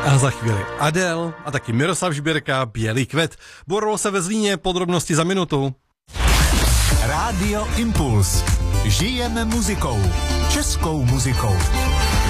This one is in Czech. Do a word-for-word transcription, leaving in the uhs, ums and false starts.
A za chvíli Adele a taky Miroslav Žbírka, Bělý kvet. Borou se ve Zlíně, podrobnosti za minutu. Rádio Impuls. Žijeme muzikou. Českou muzikou.